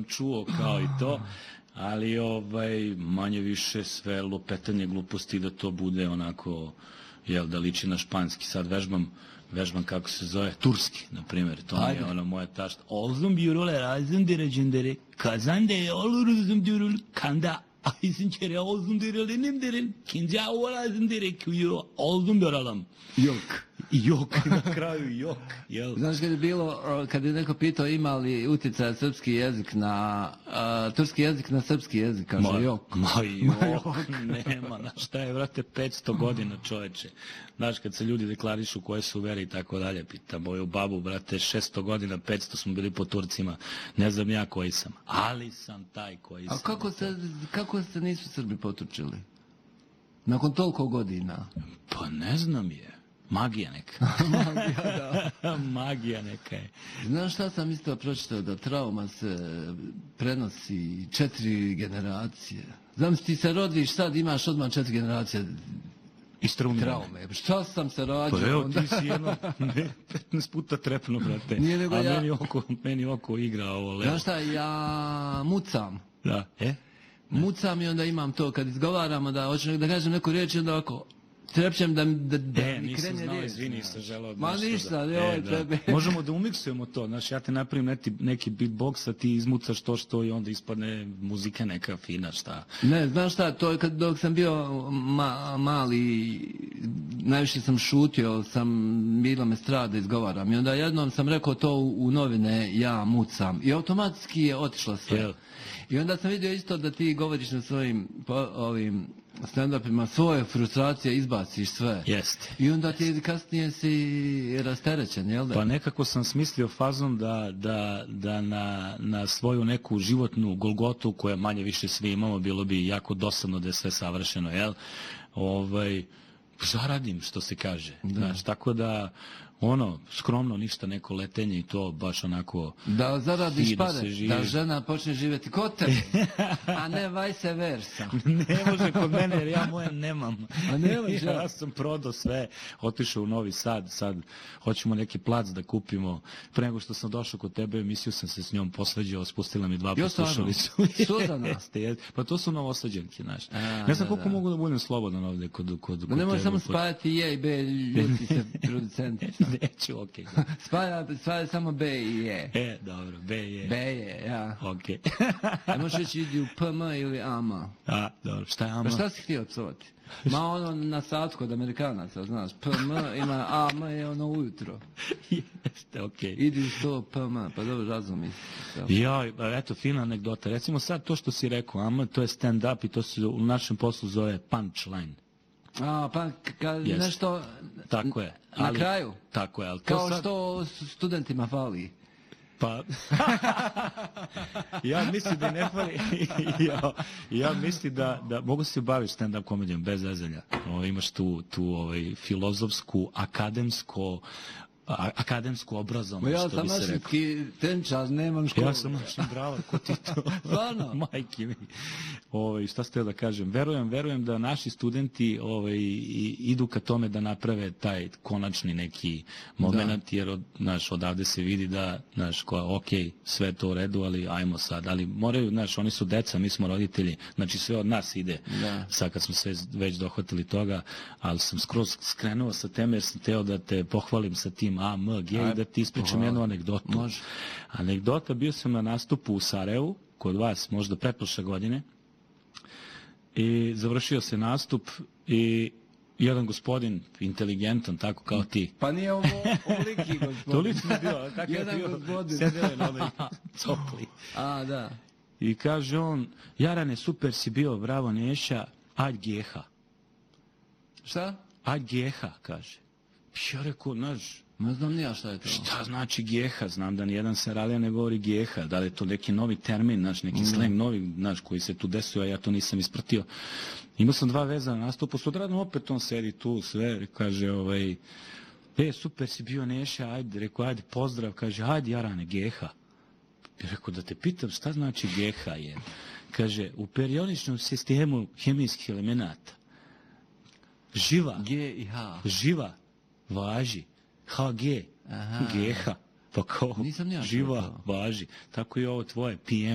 čuo kao i to, ali manje više sve lupetanje gluposti da to bude onako, da liči na španski. Sad vežbam kako se zove, turski, na primjer, to mi je ona moja tašta. Olzum bjurule razum deređendere, kazan de oluruzum bjurul, kanda, aysin kere olzum derelenim deren, kinca olazum derek, olzum bjuralam. Jok, na kraju jok. Znaš kad je neko pitao ima li utjecaja srpski jezik na, turski jezik na srpski jezik, kaže jok. Ma jok, nema, znaš šta je, vrate, 500 godina čoveče. Znaš, kad se ljudi deklarišu koje su vere i tako dalje, pita moju babu, brate, 600 godina, 500 smo bili po Turcima, ne znam ja koji sam, ali sam taj koji sam. A kako se nisu Srbi poturčili? Nakon toliko godina? Pa ne znam je. Magija neka. Magija neka je. Znaš šta sam isto pročitao, da trauma se prenosi 4 generacije. Znam, ti se rodiš sad, imaš odmah 4 generacije traume. Šta sam se rađao? Pa evo, ti si 15 puta trepno, brate. Nije nego ja. Meni oko igra ovo levo. Znaš šta, ja mucam. Da, Mucam i onda imam to, kad izgovaramo da hoću da kažem neku riječ, onda ovako trepćem da mi krene riječ. Nisam znao, izvini, sam želeo da... Ma ništa, joj tebe. Možemo da umiksujemo to, znaš, ja te napravim neki beatbox, a ti izmucaš to što i onda ispadne muzika neka fina, šta. Ne, znaš šta, to je dok sam bio mali, najviše sam šutio, bilo me strah da izgovaram. I onda jednom sam rekao to u novine, ja mucam. I automatski je otišlo sve. I onda sam vidio isto da ti govoriš na svojim ovim stand-upima, svoje frustracije, izbaciš sve. Jeste. I onda ti kasnije si rasterećen, jel da? Pa nekako sam smislio fazom da na svoju neku životnu golgotu, koja manje više svi imamo, bilo bi jako dosadno da je sve savršeno, jel? Zaradim, što se kaže. Znaš, tako da, skromno, ništa, neko letenje i to baš onako... Da zaradiš pare, da žena počne živjeti kod tebe, a ne vice versa. Ne može kod mene, jer ja moje nemam. A ne može? Ja sam prodao sve, otišao u Novi Sad, sad hoćemo neki plac da kupimo. Pre nego što sam došao kod tebe, mislio sam se s njom posveđao, spustila mi 2 poslušalicu. Suzana? Pa to su Novosađanke, znaš. Ne znam koliko mogu da budem slobodan ovdje kod tebe. Ne može samo spajati je i be, ljuti se producenti. Neću, okej. Spaja samo B i E. Dobro, B i E. B i E, ja. Okej. Ne možeš reći idi u PM ili AMA. Dobro, šta je AMA? Pa šta si htio psovati? Ma na sat kod Amerikanaca, znaš, PM ima, AMA je ujutro. Jeste, okej. Idi u to PM, pa dobro, razumi. Joj, eto, fina anegdota. Recimo sad to što si rekao, AMA, to je stand-up i to se u našem poslu zove punchline. Pa nešto tako je, na kraju, tako je, ali kao što studentima fali. Pa, ja mislim da ne fali, ja mislim da mogu se baviti stand-up komedijom bez zezanja. Imaš tu filozofsku, akademsku obrazovnu, što bi se rekao. Ja sam mašinski tenčar, nemam školu. Ja sam mašin brava, ko ti to? Stvarno? Majke mi. Šta ste da kažem? Verujem da naši studenti idu ka tome da naprave taj konačni neki moment, jer odavde se vidi da, sve to u redu, ali ajmo sad. Ali moraju, oni su deca, mi smo roditelji, znači sve od nas ide. Sad kad smo sve već dohvatili toga, ali sam skroz skrenuo sa teme jer sam teo da te pohvalim sa tim A, M, G i da ti ispričam jednu anegdotu. Može. Anegdota, bio sam na nastupu u Sarajevu, kod vas, možda pretprošle godine, i završio se nastup i jedan gospodin, inteligentan, tako kao ti. Pa nije ovoliki gospodin. Toliko je bio, kako je bio, sedeo je na onaj copli. A, da. I kaže on, Jarane, super si bio, bravo Neša, ajd geha. Šta? Ajd geha, kaže. Ja rekao, ne znam nija šta je to. Šta znači geha? Znam da nijedan Saralija ne govori geha. Da li je to neki novi termin, neki slang novi, koji se tu desio, a ja to nisam ispratio. Imao sam 2 veza na nastupu, sutradan opet on sedi tu, sve, kaže, super si bio Neša, ajde, rekao, ajde, pozdrav, kaže, ajde, Jarane, geha. Ja rekao, da te pitam, šta znači geha je? Kaže, u periodičnom sistemu hemijskih elemenata, živa, G i H, živa, važi, HG, GH, pa kao živa, važi. Tako i ovo tvoje, PM.